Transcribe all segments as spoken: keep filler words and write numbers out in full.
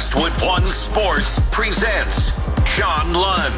Westwood One Sports presents John Lund.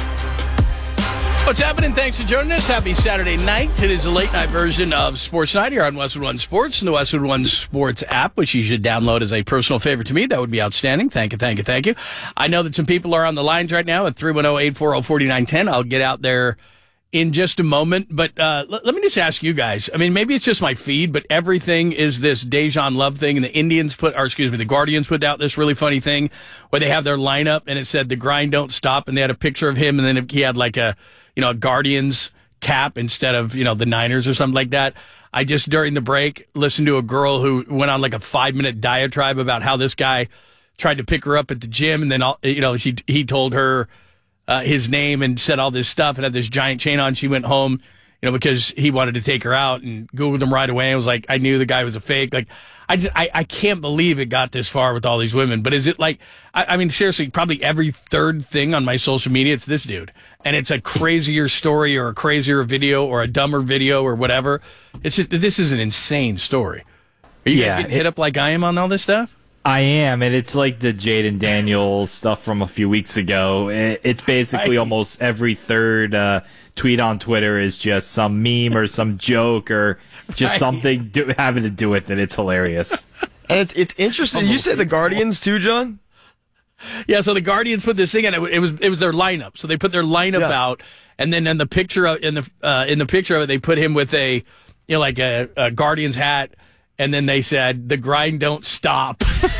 What's happening? Thanks for joining us. Happy Saturday night. It is a late night version of Sports Night here on Westwood One Sports and the Westwood One Sports app, which you should download as a personal favorite to me. That would be outstanding. Thank you, thank you, thank you. I know that some people are on the lines right now at three one zero, eight four zero, four nine one zero. I'll get out there in just a moment. But uh, l- let me just ask you guys. I mean, maybe it's just my feed, but everything is this Dejan Love thing. And the Indians put, or excuse me, the Guardians put out this really funny thing where they have their lineup and it said the grind don't stop. And they had a picture of him and then he had like a, you know, a Guardians cap instead of, you know, the Niners or something like that. I just, during the break, listened to a girl who went on like a five minute diatribe about how this guy tried to pick her up at the gym. And then, all, you know, she, he told her uh, his name and said all this stuff and had this giant chain on. She went home, you know, because he wanted to take her out and Googled him right away. And was like, I knew the guy was a fake. Like, I just, I, I can't believe it got this far with all these women. But is it like, I, I mean, seriously, probably every third thing on my social media, it's this dude. And it's a crazier story or a crazier video or a dumber video or whatever. It's just, this is an insane story. Are you yeah, guys getting hit up like I am on all this stuff? I am, and it's like the Jaden Daniels stuff from a few weeks ago. It's basically I, almost every third uh, tweet on Twitter is just some meme or some joke or just right. something do, having to do with it. It's hilarious. And it's it's interesting. You said the Guardians too, John? Yeah, so the Guardians put this thing in. It, it was it was their lineup. So they put their lineup yeah. out, and then in the picture of, in the uh, in the picture of it, they put him with a, you know, like a, a Guardians hat. And then they said, the grind don't stop.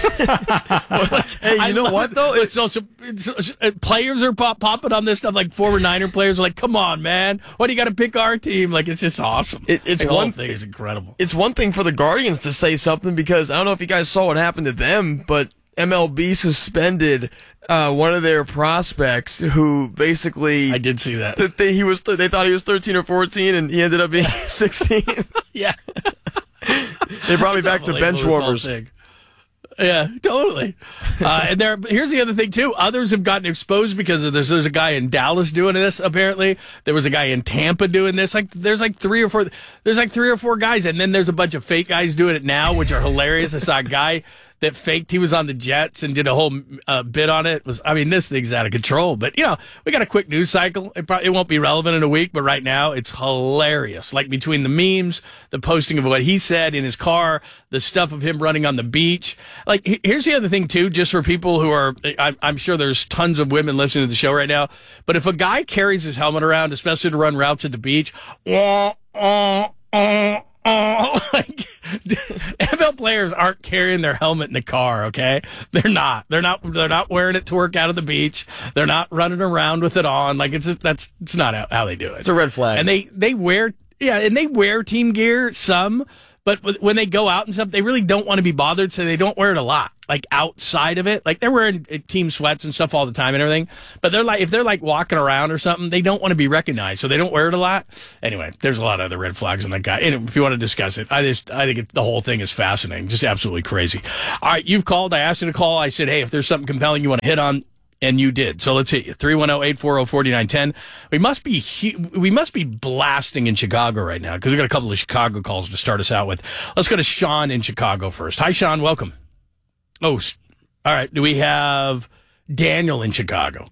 Like, hey, you I know what, though? It's also, it's, it's, players are pop, popping on this stuff, like former Niner players are like, come on, man. Why do you got to pick our team? Like, it's just awesome. It, it's the one whole thing is incredible. It's one thing for the Guardians to say something because I don't know if you guys saw what happened to them, but M L B suspended uh, one of their prospects who basically... I did see that. They, he was, they thought he was thirteen or fourteen, and he ended up being sixteen. Yeah. They brought me back to bench warmers. Yeah, totally. Uh, and there, here's the other thing too. Others have gotten exposed because of this. There's a guy in Dallas doing this. Apparently, there was a guy in Tampa doing this. Like, there's like three or four. There's like three or four guys, and then there's a bunch of fake guys doing it now, which are hilarious. I saw a guy that faked he was on the Jets and did a whole uh, bit on it. it was I mean, this thing's out of control. But, you know, we got a quick news cycle. It, probably, it won't be relevant in a week, but right now it's hilarious. Like between the memes, the posting of what he said in his car, the stuff of him running on the beach. Like, here's the other thing, too, just for people who are, I, I'm sure there's tons of women listening to the show right now, but if a guy carries his helmet around, especially to run routes at the beach, uh, uh, uh, Oh, like N F L players aren't carrying their helmet in the car, okay? They're not. They're not. They're not wearing it to work out at the beach. They're not running around with it on. Like it's just, that's it's not how, how they do it. It's a red flag. And they they wear yeah, and they wear team gear some, but when they go out and stuff, they really don't want to be bothered, so they don't wear it a lot. Like outside of it, like they're wearing team sweats and stuff all the time and everything. But they're like, if they're like walking around or something, they don't want to be recognized, so they don't wear it a lot. Anyway, there's a lot of other red flags on that guy. And if you want to discuss it, I just I think it, the whole thing is fascinating, just absolutely crazy. All right, you've called. I asked you to call. I said, hey, if there's something compelling you want to hit on. And you did. So let's hit you. three one zero, eight four zero, four nine one zero. We must be we must be blasting in Chicago right now because we've got a couple of Chicago calls to start us out with. Let's go to Sean in Chicago first. Hi, Sean. Welcome. Oh, all right. Do we have Daniel in Chicago?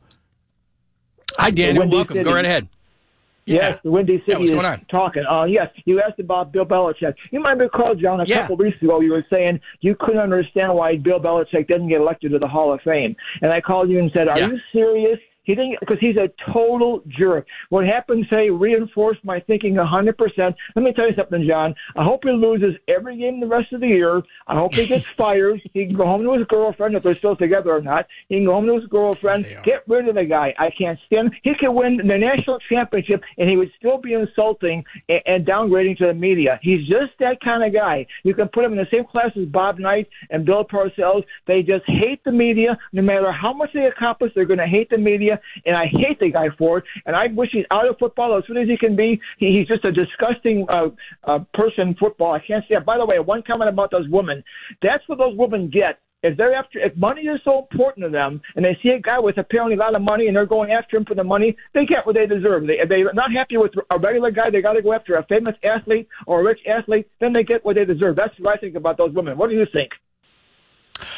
Hi, Daniel. Welcome. City. Go right ahead. Yes, the Windy City yeah, what's is going on? talking. Uh, yes, you asked about Bill Belichick. You might recall, John, a yeah. couple of weeks ago you were saying you couldn't understand why Bill Belichick didn't get elected to the Hall of Fame. And I called you and said, are yeah. you serious? He didn't, because he's a total jerk. What happened, say, reinforced my thinking one hundred percent. Let me tell you something, John. I hope he loses every game the rest of the year. I hope he gets fired. He can go home to his girlfriend, if they're still together or not. He can go home to his girlfriend. Get rid of the guy. I can't stand him. He could win the national championship, and he would still be insulting and, and downgrading to the media. He's just that kind of guy. You can put him in the same class as Bob Knight and Bill Parcells. They just hate the media. No matter how much they accomplish, they're going to hate the media. And I hate the guy for it, and I wish he's out of football as soon as he can be. He, he's just a disgusting uh, uh, person in football. I can't say that. By the way, one comment about those women. That's what those women get. If they're after, if money is so important to them, and they see a guy with apparently a lot of money, and they're going after him for the money, they get what they deserve. They, if they're not happy with a regular guy, they got to go after a famous athlete or a rich athlete. Then they get what they deserve. That's what I think about those women. What do you think?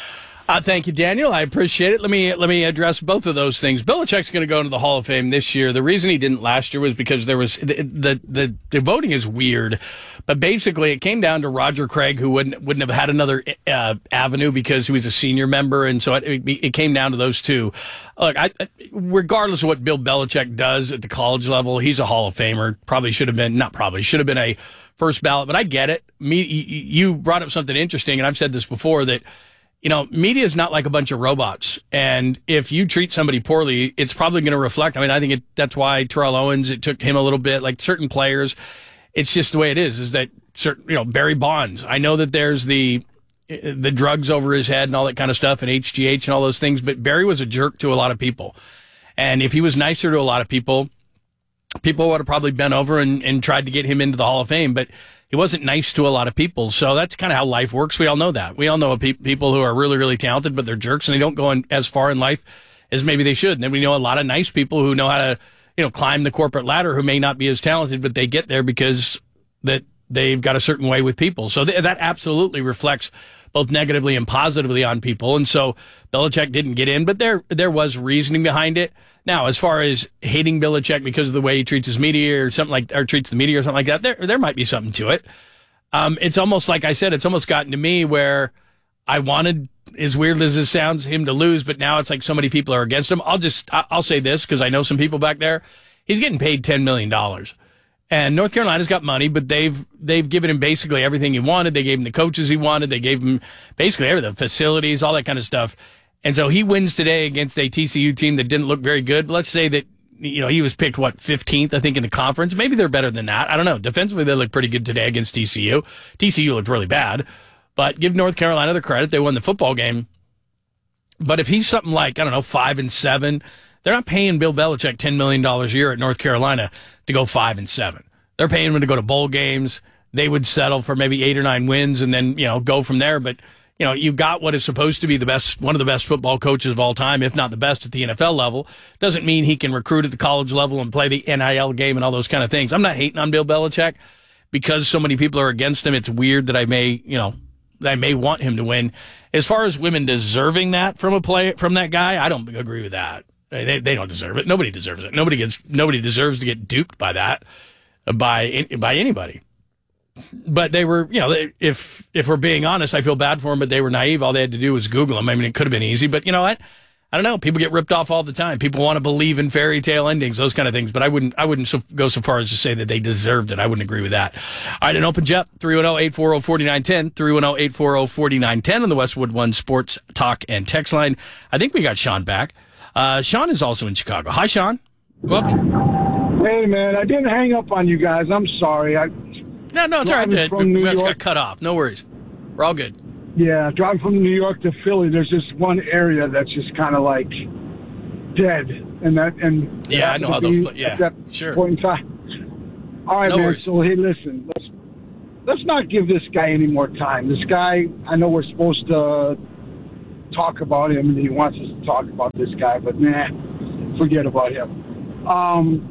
Uh, thank you, Daniel. I appreciate it. Let me let me address both of those things. Belichick's going to go into the Hall of Fame this year. The reason he didn't last year was because there was the the the, the voting is weird, but basically it came down to Roger Craig, who wouldn't wouldn't have had another uh, avenue because he was a senior member, and so it, it came down to those two. Look, I, regardless of what Bill Belichick does at the college level, he's a Hall of Famer. Probably should have been not probably should have been a first ballot, but I get it. Me, you brought up something interesting, and I've said this before that. You know, media is not like a bunch of robots. And if you treat somebody poorly, it's probably going to reflect. I mean, I think it, that's why Terrell Owens, it took him a little bit, like certain players. It's just the way it is, is that certain, you know, Barry Bonds. I know that there's the, the drugs over his head and all that kind of stuff and H G H and all those things, but Barry was a jerk to a lot of people. And if he was nicer to a lot of people, people would have probably bent over and, and tried to get him into the Hall of Fame. But he wasn't nice to a lot of people. So that's kind of how life works. We all know that. We all know pe- people who are really, really talented, but they're jerks and they don't go in as far in life as maybe they should. And then we know a lot of nice people who know how to, you know, climb the corporate ladder who may not be as talented, but they get there because that they've got a certain way with people. So th- that absolutely reflects both negatively and positively on people. And so Belichick didn't get in, but there, there was reasoning behind it. Now, as far as hating Belichick because of the way he treats his media or something like, or treats the media or something like that, there there might be something to it. Um, it's almost like I said, it's almost gotten to me where I wanted, as weird as this sounds, him to lose, but now it's like so many people are against him. I'll just, I'll say this because I know some people back there. He's getting paid ten million dollars. And North Carolina's got money, but they've they've given him basically everything he wanted. They gave him the coaches he wanted. They gave him basically everything, the facilities, all that kind of stuff. And so he wins today against a T C U team that didn't look very good. But let's say that, you know, he was picked, what, fifteenth, I think, in the conference. Maybe they're better than that. I don't know. Defensively, they look pretty good today against T C U. T C U looked really bad. But give North Carolina the credit. They won the football game. But if he's something like, I don't know, five and seven, they're not paying Bill Belichick ten million dollars a year at North Carolina to go five and seven. They're paying him to go to bowl games. They would settle for maybe eight or nine wins and then, you know, go from there. But, you know, you got what is supposed to be the best, one of the best football coaches of all time, if not the best at the N F L level. Doesn't mean he can recruit at the college level and play the N I L game and all those kind of things. I'm not hating on Bill Belichick because so many people are against him. It's weird that I may, you know, that I may want him to win. As far as women deserving that from a play, from that guy, I don't agree with that. They, they don't deserve it. Nobody deserves it. Nobody gets, nobody deserves to get duped by that, by, by anybody. But they were, you know, they, if if we're being honest, I feel bad for them, but they were naive. All they had to do was Google them. I mean, it could have been easy, but you know what? I don't know. People get ripped off all the time. People want to believe in fairy tale endings, those kind of things. But I wouldn't I wouldn't so, go so far as to say that they deserved it. I wouldn't agree with that. All right, an open jet, three one zero, eight four zero, four nine one zero, three one zero, eight four zero, four nine one zero on the Westwood One Sports Talk and Text line. I think we got Sean back. Uh, Sean is also in Chicago. Hi, Sean. Welcome. Hey, man, I didn't hang up on you guys. I'm sorry. I No, no, it's all right. Driving We from New just York. got cut off. No worries. We're all good. Yeah, driving from New York to Philly, there's just one area that's just kind of like dead, and that and Yeah, I know how those. be Pla- yeah, at that sure. point in time. All right, No man. worries. So hey, listen, let's let's not give this guy any more time. This guy, I know we're supposed to talk about him, and he wants us to talk about this guy, but nah, forget about him. Um,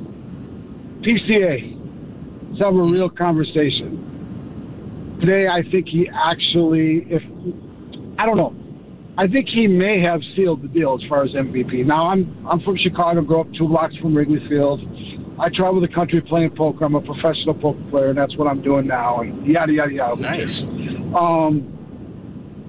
P C A. Let's have a real conversation. Today, I think he actually, if, I don't know, I think he may have sealed the deal as far as M V P. Now, I'm I'm from Chicago, grew up two blocks from Wrigley Field. I travel the country playing poker. I'm a professional poker player, and that's what I'm doing now, and yada, yada, yada. Nice. Um,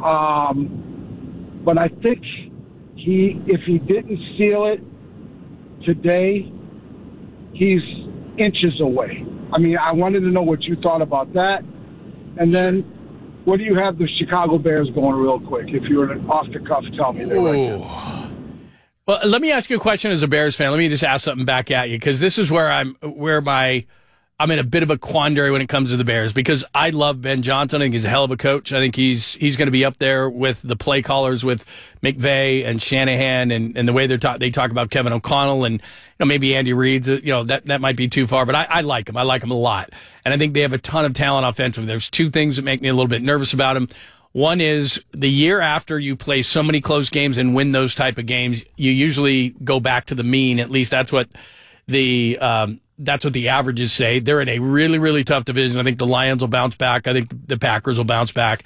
um, but I think he, if he didn't seal it today, he's inches away. I mean, I wanted to know what you thought about that. And then, what do you have the Chicago Bears going real quick? If you were off the cuff, tell me. They're right there. Well, let me ask you a question as a Bears fan. Let me just ask something back at you, because this is where I'm, where my, I'm in a bit of a quandary when it comes to the Bears, because I love Ben Johnson. I think he's a hell of a coach. I think he's he's going to be up there with the play callers with McVay and Shanahan, and, and the way they talk they talk about Kevin O'Connell and, you know, maybe Andy Reid's. You know, that that might be too far, but I, I like him. I like him a lot, and I think they have a ton of talent offensively. There's two things that make me a little bit nervous about him. One is the year after you play so many close games and win those type of games, you usually go back to the mean. At least that's what the um, that's what the averages say. They're in a really, really tough division. I think the Lions will bounce back. I think the Packers will bounce back.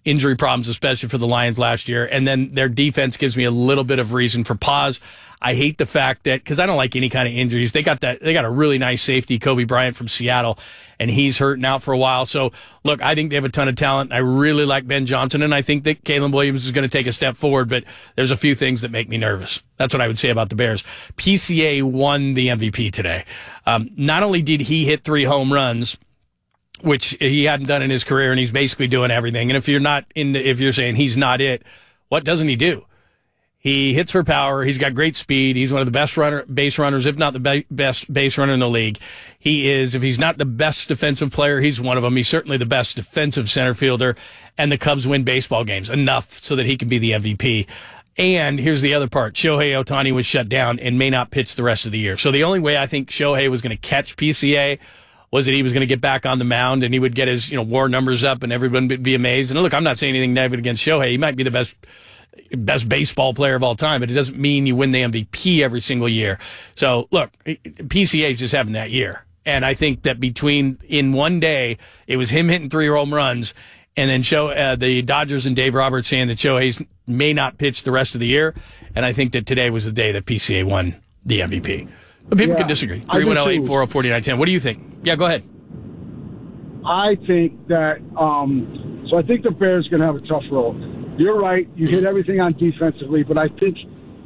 injury problems, especially for the Lions last year. And then their defense gives me a little bit of reason for pause. I hate the fact that, because I don't like any kind of injuries. They got that. They got a really nice safety, Kobe Bryant from Seattle, and he's hurting out for a while. So, look, I think they have a ton of talent. I really like Ben Johnson, and I think that Caleb Williams is going to take a step forward, but there's a few things that make me nervous. That's what I would say about the Bears. P C A won the M V P today. Um, not only did he hit three home runs, which he hadn't done in his career, and he's basically doing everything. And if you're not in, the, if you're saying he's not it, what doesn't he do? He hits for power. He's got great speed. He's one of the best runner, base runners, if not the be- best base runner in the league. He is, if he's not the best defensive player, he's one of them. He's certainly the best defensive center fielder. And the Cubs win baseball games enough so that he can be the M V P. And here's the other part. Shohei Ohtani was shut down and may not pitch the rest of the year. So the only way I think Shohei was going to catch P C A was that he was going to get back on the mound and he would get his, you know, WAR numbers up and everyone would be amazed. And look, I'm not saying anything negative against Shohei. He might be the best best baseball player of all time, but it doesn't mean you win the M V P every single year. So look, P C A is just having that year. And I think that between, in one day, it was him hitting three home runs and then show uh, the Dodgers and Dave Roberts saying that Shohei may not pitch the rest of the year. And I think that today was the day that P C A won the M V P. But people yeah, can disagree. three one zero, eight four zero, four nine one zero. What do you think? Yeah, go ahead. I think that, um, so I think the Bears are going to have a tough road. You're right. You hit everything on defensively, but I think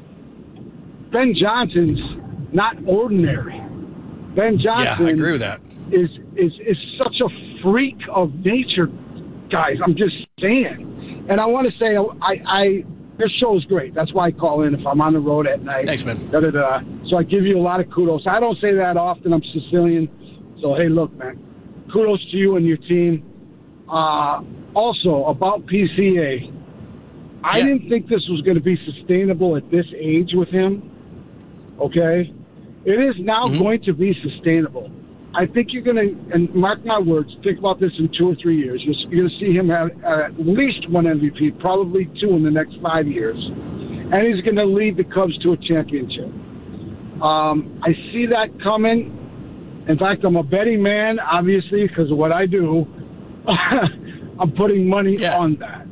Ben Johnson's not ordinary. Ben Johnson yeah, I agree with that. Is, is, is such a freak of nature, guys. I'm just saying. And I want to say, I, I this show is great. That's why I call in if I'm on the road at night. Thanks, man. Da, da, da. So I give you a lot of kudos. I don't say that often. I'm Sicilian. So, hey, look, man, kudos to you and your team. Uh, also, about P C A, I yeah. didn't think this was going to be sustainable at this age with him, okay? It is now mm-hmm. going to be sustainable. I think you're going to, and mark my words, think about this in two or three years. You're, you're going to see him have uh, at least one M V P, probably two in the next five years. And he's going to lead the Cubs to a championship. Um, I see that coming. In fact, I'm a betting man, obviously, because of what I do. I'm putting money yeah. on that.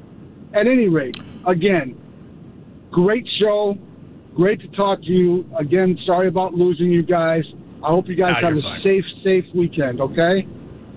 At any rate, again, great show. Great to talk to you. Again, sorry about losing you guys. I hope you guys no, have a fine. safe, safe weekend, okay?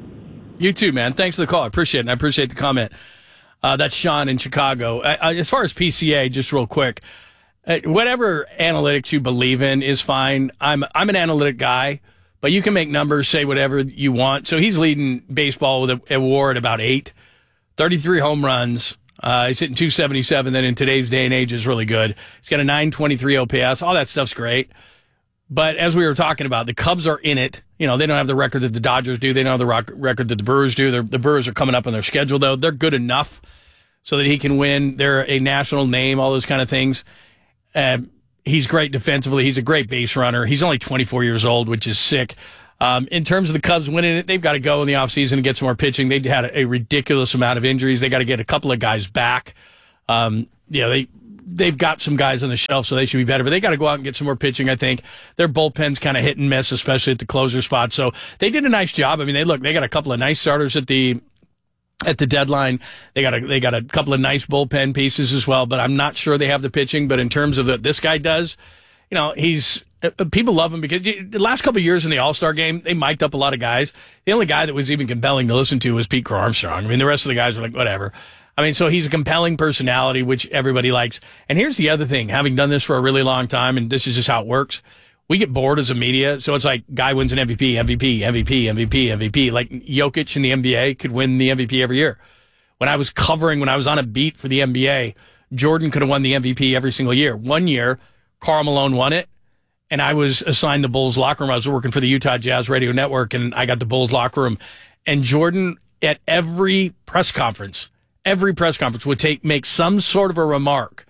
You too, man. Thanks for the call. I appreciate it, and I appreciate the comment. Uh, that's Sean in Chicago. Uh, as far as P C A, just real quick, uh, whatever analytics you believe in is fine. I'm I'm an analytic guy, but you can make numbers, say whatever you want. So he's leading baseball with a, a WAR at about eight, thirty-three home runs. Uh, he's hitting two seventy-seven. That in today's day and age is really good. He's got a nine twenty-three O P S. All that stuff's great. But as we were talking about, the Cubs are in it. You know, they don't have the record that the Dodgers do. They don't have the rock record that the Brewers do. They're, the Brewers are coming up on their schedule, though. They're good enough so that he can win. They're a national name, all those kind of things. Uh, he's great defensively. He's a great base runner. He's only twenty-four years old, which is sick. Um, in terms of the Cubs winning it, they've got to go in the offseason and get some more pitching. They had a, a ridiculous amount of injuries. They got to get a couple of guys back. Um, you know, they, they've got some guys on the shelf, so they should be better. But they got to go out and get some more pitching, I think. Their bullpen's kind of hit and miss, especially at the closer spot. So they did a nice job. I mean, they look, they got a couple of nice starters at the at the deadline. They got a, they got a couple of nice bullpen pieces as well, but I'm not sure they have the pitching. But in terms of what this guy does, you know, he's – people love him because the last couple of years in the All-Star game, they mic'd up a lot of guys. The only guy that was even compelling to listen to was Pete Crow Armstrong. I mean, the rest of the guys were like, whatever. I mean, so he's a compelling personality, which everybody likes. And here's the other thing. Having done this for a really long time, and this is just how it works, we get bored as a media. So it's like, guy wins an M V P, M V P, M V P, M V P, M V P. Like Jokic in the N B A could win the M V P every year. When I was covering, when I was on a beat for the N B A, Jordan could have won the M V P every single year. One year, Karl Malone won it. And I was assigned the Bulls locker room. I was working for the Utah Jazz Radio Network, and I got the Bulls locker room. And Jordan, at every press conference, every press conference would take make some sort of a remark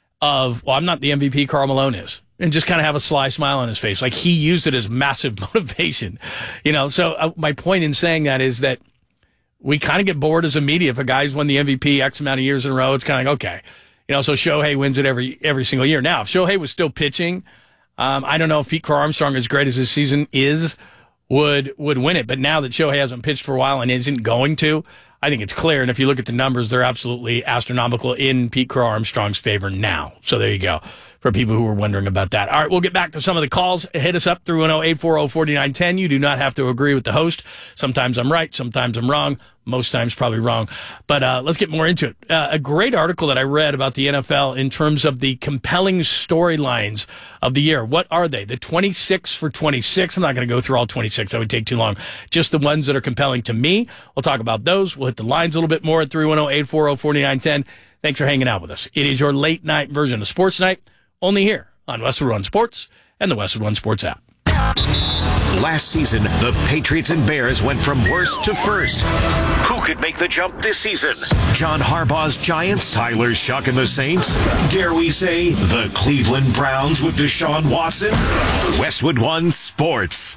of, well, I'm not the M V P, Karl Malone is. And just kind of have a sly smile on his face. Like he used it as massive motivation. You know, so uh, my point in saying that is that we kind of get bored as a media. If a guy's won the M V P X amount of years in a row, it's kind of like, okay. You know, so Shohei wins it every every single year. Now, if Shohei was still pitching, Um, I don't know if Pete Crow Armstrong, as great as his season is, would would win it. But now that Shohei hasn't pitched for a while and isn't going to, I think it's clear. And if you look at the numbers, they're absolutely astronomical in Pete Crow Armstrong's favor now. So there you go for people who were wondering about that. All right, we'll get back to some of the calls. Hit us up through one oh eight four oh, four nine one oh. You do not have to agree with the host. Sometimes I'm right. Sometimes I'm wrong. Most times probably wrong. But uh, let's get more into it. Uh, a great article that I read about the N F L in terms of the compelling storylines of the year. What are they? The twenty-six for twenty-six. I'm not going to go through all twenty-six. That would take too long. Just the ones that are compelling to me. We'll talk about those. We'll hit the lines a little bit more at three one zero, eight four zero, four nine one zero. Thanks for hanging out with us. It is your late night version of Sports Night, only here on Westwood One Sports and the Westwood One Sports app. Last season, the Patriots and Bears went from worst to first. Who could make the jump this season? John Harbaugh's Giants, Tyler Shuck and the Saints? Dare we say the Cleveland Browns with Deshaun Watson? Westwood One Sports.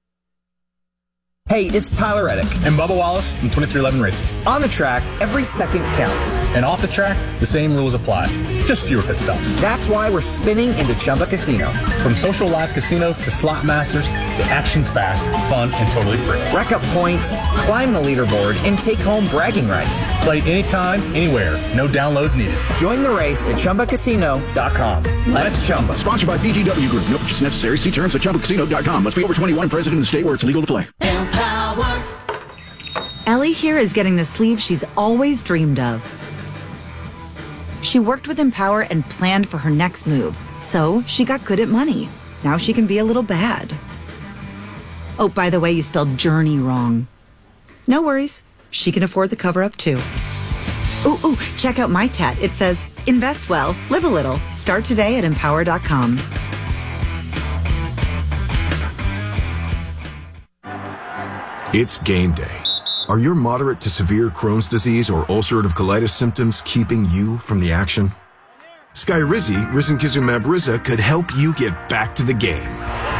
Hey, it's Tyler Reddick and Bubba Wallace from twenty-three eleven Racing. On the track, every second counts. And off the track, the same rules apply. Just fewer pit stops. That's why we're spinning into Chumba Casino. From social live casino to slot masters, the action's fast, fun, and totally free. Rack up points, climb the leaderboard, and take home bragging rights. Play anytime, anywhere. No downloads needed. Join the race at Chumba Casino dot com. Let's Chumba. Sponsored by B G W Group. No purchase necessary. See terms at Chumba Casino dot com. Must be over twenty-one and present in the state where it's legal to play. Empower. Ellie here is getting the sleeve she's always dreamed of. She worked with Empower and planned for her next move, so she got good at money. Now she can be a little bad. Oh, by the way, you spelled journey wrong. No worries. She can afford the cover-up, too. Ooh, ooh, check out my tat. It says, invest well, live a little. Start today at empower dot com. It's game day. Are your moderate to severe Crohn's disease or ulcerative colitis symptoms keeping you from the action? Skyrizi, risankizumab Riza, could help you get back to the game.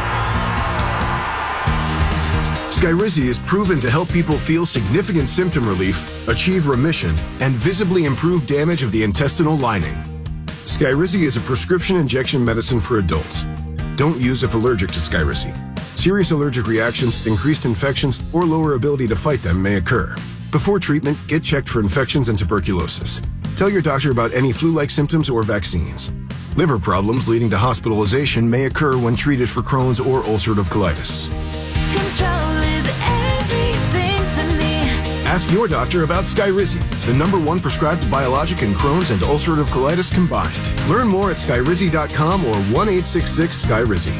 Skyrizi is proven to help people feel significant symptom relief, achieve remission, and visibly improve damage of the intestinal lining. Skyrizi is a prescription injection medicine for adults. Don't use if allergic to Skyrizi. Serious allergic reactions, increased infections, or lower ability to fight them may occur. Before treatment, get checked for infections and tuberculosis. Tell your doctor about any flu-like symptoms or vaccines. Liver problems leading to hospitalization may occur when treated for Crohn's or ulcerative colitis. Control is everything to me. Ask your doctor about Skyrizi, the number one prescribed biologic in Crohn's and ulcerative colitis combined. Learn more at skyrizi dot com or one eight six six Skyrizi.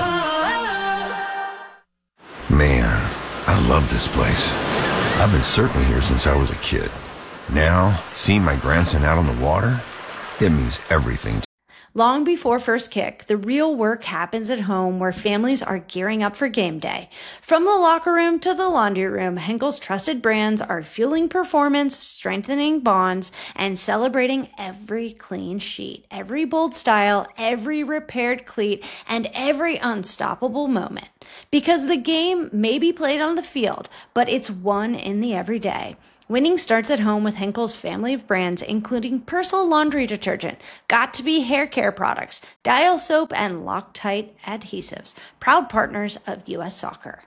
Man, I love this place. I've been surfing here since I was a kid. Now, seeing my grandson out on the water, it means everything. Long before first kick, the real work happens at home where families are gearing up for game day. From the locker room to the laundry room, Henkel's trusted brands are fueling performance, strengthening bonds, and celebrating every clean sheet, every bold style, every repaired cleat, and every unstoppable moment. Because the game may be played on the field, but it's won in the everyday. Winning starts at home with Henkel's family of brands, including Persil laundry detergent, Got2b hair care products, Dial soap, and Loctite adhesives. Proud partners of U S Soccer.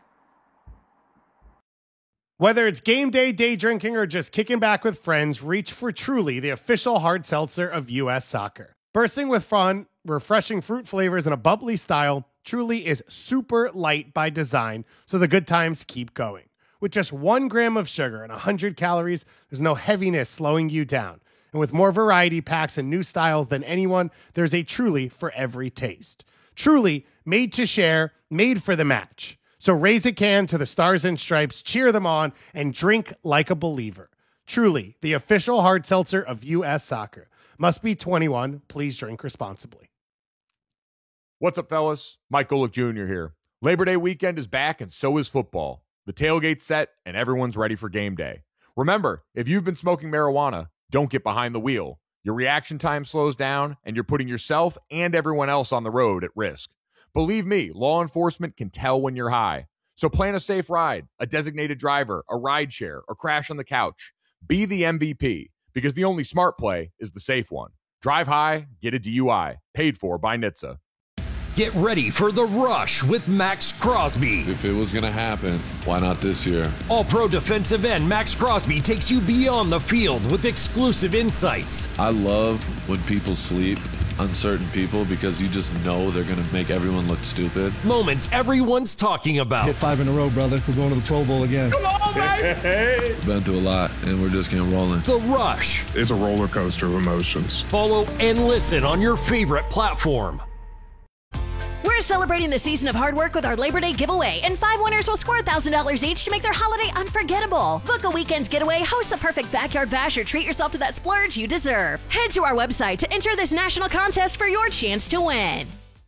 Whether it's game day, day drinking, or just kicking back with friends, reach for Truly, the official hard seltzer of U S Soccer. Bursting with fun, refreshing fruit flavors, and a bubbly style, Truly is super light by design, so the good times keep going. With just one gram of sugar and one hundred calories, there's no heaviness slowing you down. And with more variety packs and new styles than anyone, there's a Truly for every taste. Truly, made to share, made for the match. So raise a can to the Stars and Stripes, cheer them on, and drink like a believer. Truly, the official hard seltzer of U S Soccer. Must be twenty-one. Please drink responsibly. What's up, fellas? Mike Golick Junior here. Labor Day weekend is back, and so is football. The tailgate's set, and everyone's ready for game day. Remember, if you've been smoking marijuana, don't get behind the wheel. Your reaction time slows down, and you're putting yourself and everyone else on the road at risk. Believe me, law enforcement can tell when you're high. So plan a safe ride, a designated driver, a ride share, or crash on the couch. Be the M V P, because the only smart play is the safe one. Drive high, get a D U I. Paid for by N H T S A. Get ready for The Rush with Max Crosby. If it was going to happen, why not this year? All-pro defensive end Max Crosby takes you beyond the field with exclusive insights. I love when people sleep, uncertain people, because you just know they're going to make everyone look stupid. Moments everyone's talking about. Hit five in a row, brother. We're going to the Pro Bowl again. Come on, baby! Been through a lot, and we're just getting rolling. The Rush. It's a roller coaster of emotions. Follow and listen on your favorite platform. We're celebrating the season of hard work with our Labor Day giveaway, and five winners will score one thousand dollars each to make their holiday unforgettable. Book a weekend getaway, host the perfect backyard bash, or treat yourself to that splurge you deserve. Head to our website to enter this national contest for your chance to win.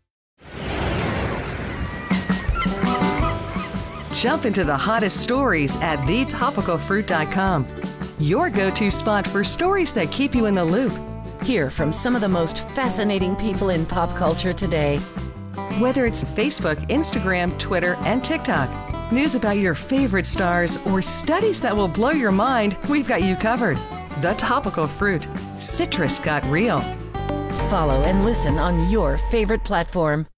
Jump into the hottest stories at the topical fruit dot com. Your go-to spot for stories that keep you in the loop. Hear from some of the most fascinating people in pop culture today. Whether it's Facebook, Instagram, Twitter, and TikTok, news about your favorite stars, or studies that will blow your mind, we've got you covered. The Topical Fruit. Citrus got real. Follow and listen on your favorite platform.